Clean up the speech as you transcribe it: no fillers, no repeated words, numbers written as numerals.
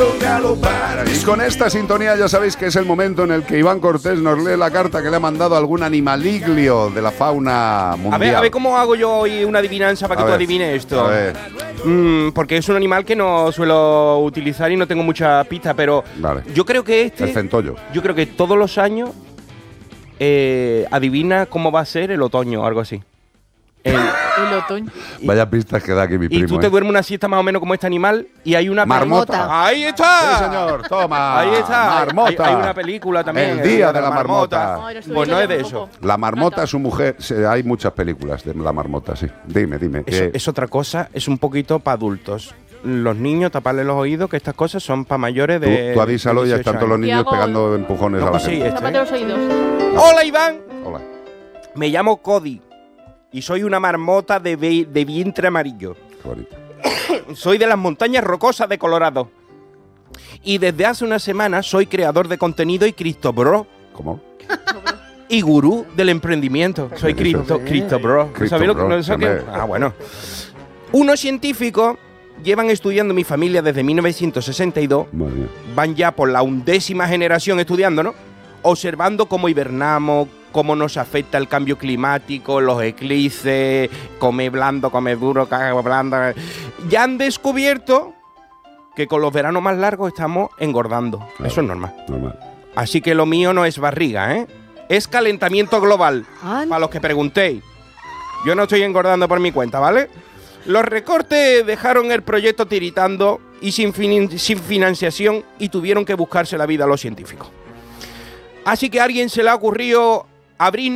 galopar. Y con esta sintonía ya sabéis que es el momento en el que Iván Cortés nos lee la carta que le ha mandado algún animaliglio de la fauna mundial. A ver cómo hago yo hoy una adivinanza para que tú adivines esto. A ver. Porque es un animal que no suelo utilizar y no tengo mucha pista, pero Vale. yo creo que El centollo. yo creo que todos los años adivina cómo va a ser el otoño o algo así. El otoño. Vaya pistas que da aquí mi primo. Y tú te duermes una siesta más o menos como este animal y hay una marmota. ¡Ahí está! Sí, señor, toma. Ahí está. Marmota. Hay una película también. El día de la marmota. Pues no es de eso. La marmota, su mujer. Hay muchas películas de la marmota, sí. Dime. Es otra cosa, es un poquito para adultos. Los niños, taparle los oídos, que estas cosas son para mayores de. Tú avísalo y ya están todos los niños pegando empujones a la gente. Tápate los oídos. Hola, Iván. Hola. Me llamo Cody y soy una marmota de vientre amarillo. Qué bonito. Soy de las montañas rocosas de Colorado. Y desde hace una semana soy creador de contenido y criptobro. ¿Cómo? Y gurú del emprendimiento. Soy criptobro. ¿Sabéis lo que eso qué? Ah, bueno. Unos científicos llevan estudiando mi familia desde 1962. Madre mía. Van ya por la 11ª generación estudiando, ¿no? Observando cómo hibernamos, cómo nos afecta el cambio climático, los eclipses, come blando, come duro, caga blando. Ya han descubierto que con los veranos más largos estamos engordando. Claro. Eso es normal. Normal. Así que lo mío no es barriga, ¿eh? Es calentamiento global. Para los que preguntéis. Yo no estoy engordando por mi cuenta, ¿vale? Los recortes dejaron el proyecto tiritando y sin financiación y tuvieron que buscarse la vida a los científicos. Así que a alguien se le ha ocurrido abrir